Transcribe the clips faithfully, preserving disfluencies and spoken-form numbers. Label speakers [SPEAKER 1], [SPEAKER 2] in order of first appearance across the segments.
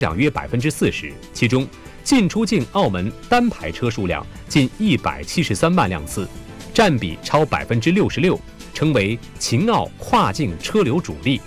[SPEAKER 1] 量约百分之四十，其中进出境澳门单牌车数量近一百七十三万辆次，占比超百分之六十六，成为秦澳跨境车流主力。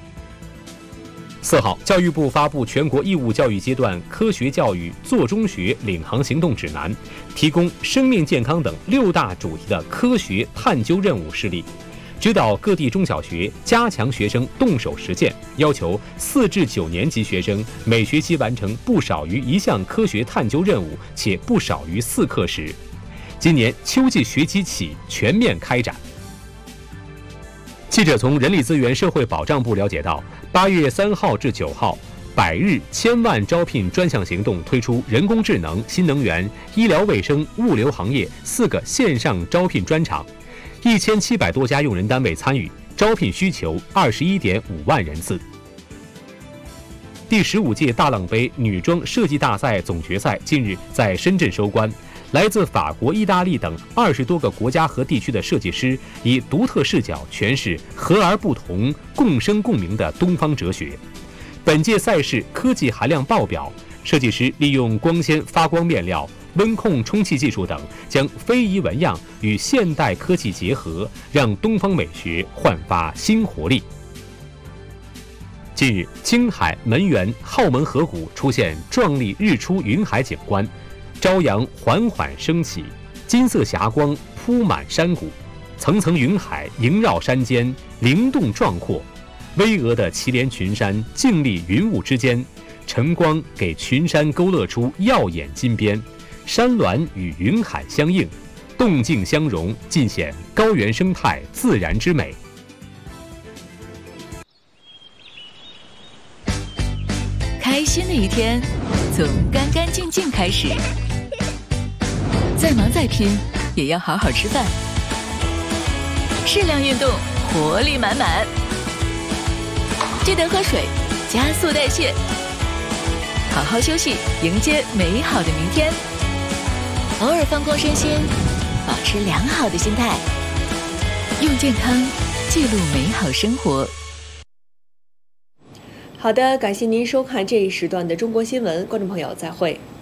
[SPEAKER 1] 四号，教育部发布全国义务教育阶段科学教育做中学领航行动指南，提供生命健康等六大主题的科学探究任务示例。指导各地中小学加强学生动手实践，要求四至九年级学生每学期完成不少于一项科学探究任务，且不少于四课时。今年秋季学期起全面开展。记者从人力资源社会保障部了解到，八月三号至九号，百日千万招聘专项行动推出人工智能、新能源、医疗卫生、物流行业四个线上招聘专场。一千七百多家用人单位参与，招聘需求二十一点五万人次。第十五届大浪杯女装设计大赛总决赛近日在深圳收官，来自法国、意大利等二十多个国家和地区的设计师以独特视角诠释和而不同、共生共鸣的东方哲学。本届赛事科技含量爆表，设计师利用光纤发光面料、温控充气技术等，将非遗纹样与现代科技结合，让东方美学焕发新活力。近日，青海门源浩门河谷出现壮丽日出云海景观，朝阳缓缓升起，金色霞光铺满山谷，层层云海萦绕山间，灵动壮阔。巍峨的祁连群山静立云雾之间，晨光给群山勾勒出耀眼金边。山峦与云海相映，动静相融，尽显高原生态自然之美。
[SPEAKER 2] 开心的一天从干干净净开始，再忙再拼也要好好吃饭，适量运动，活力满满。记得喝水，加速代谢，好好休息，迎接美好的明天。偶尔放空身心，保持良好的心态，用健康记录美好生活。
[SPEAKER 3] 好的，感谢您收看这一时段的中国新闻，观众朋友再会。